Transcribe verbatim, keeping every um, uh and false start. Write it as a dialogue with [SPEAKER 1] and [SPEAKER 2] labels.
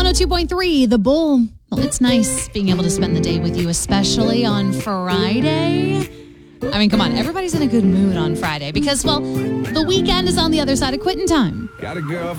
[SPEAKER 1] oh two point three, The Bull. Well, it's nice being able to spend the day with you, especially on Friday. I mean, come on, everybody's in a good mood on Friday because, well, the weekend is on the other side of quitting time.
[SPEAKER 2] Got a girl